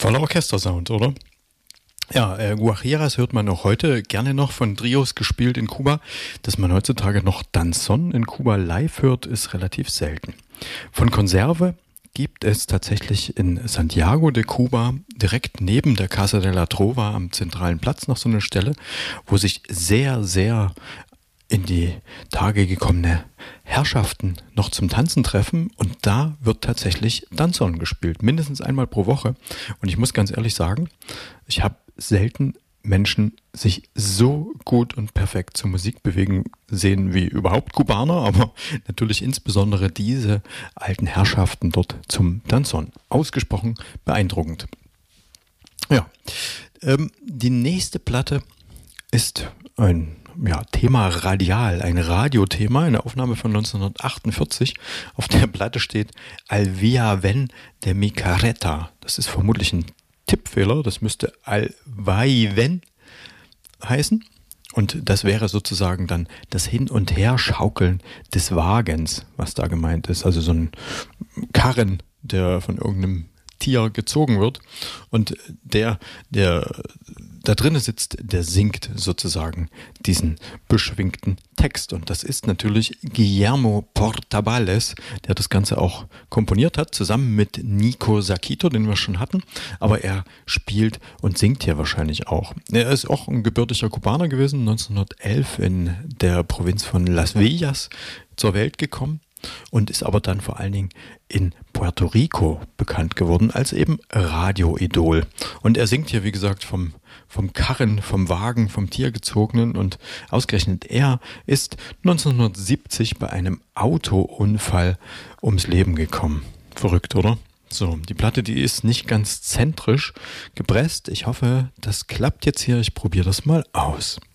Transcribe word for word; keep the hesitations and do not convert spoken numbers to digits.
Toller Orchestersound, oder? Ja, äh, Guajiras hört man auch heute gerne noch von Trios gespielt in Kuba. Dass man heutzutage noch Danzón in Kuba live hört, ist relativ selten. Von Conserve gibt es tatsächlich in Santiago de Cuba direkt neben der Casa de la Trova am zentralen Platz noch so eine Stelle, wo sich sehr, sehr in die Tage gekommene Herrschaften noch zum Tanzen treffen, und da wird tatsächlich Danzón gespielt, mindestens einmal pro Woche. Und ich muss ganz ehrlich sagen, ich habe selten Menschen sich so gut und perfekt zur Musik bewegen sehen wie überhaupt Kubaner, aber natürlich insbesondere diese alten Herrschaften dort zum Danzón. Ausgesprochen beeindruckend. Ja, ähm, die nächste Platte ist ein ja, Thema Radial, ein Radiothema, eine Aufnahme von neunzehnhundertachtundvierzig. Auf der Platte steht Al Vaiven de mi Carreta. Das ist vermutlich ein Tippfehler, das müsste Al Vaiven heißen. Und das wäre sozusagen dann das Hin- und Herschaukeln des Wagens, was da gemeint ist. Also so ein Karren, der von irgendeinem Tier gezogen wird. Und der, der da drinnen sitzt, der singt sozusagen diesen beschwingten Text. Und das ist natürlich Guillermo Portabales, der das Ganze auch komponiert hat, zusammen mit Nico Saquito, den wir schon hatten. Aber er spielt und singt hier wahrscheinlich auch. Er ist auch ein gebürtiger Kubaner gewesen, neunzehnhundertelf in der Provinz von Las Villas zur Welt gekommen. Und ist aber dann vor allen Dingen in Puerto Rico bekannt geworden als eben Radioidol. Und er singt hier, wie gesagt, vom, vom Karren, vom Wagen, vom Tiergezogenen, und ausgerechnet er ist neunzehnhundertsiebzig bei einem Autounfall ums Leben gekommen. Verrückt, oder? So, die Platte, die ist nicht ganz zentrisch gepresst. Ich hoffe, das klappt jetzt hier. Ich probiere das mal aus.